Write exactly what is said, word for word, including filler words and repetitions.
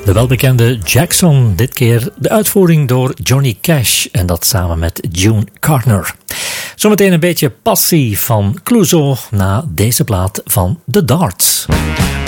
De welbekende Jackson, dit keer de uitvoering door Johnny Cash en dat samen met June Carter. Zometeen een beetje passie van Clouseau na deze plaat van The Darts.